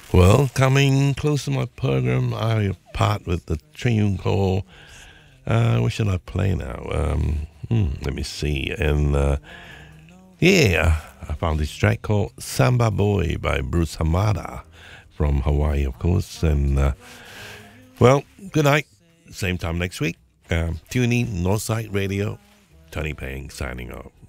Well, coming close to my program, I part with the tune called, what should I play now? Let me see. And yeah, I found this track called Samba Boy by Bruce Hamada from Hawaii, of course. And well, good night. Same time next week. Tune in, Northside Radio. Tony Payne signing off.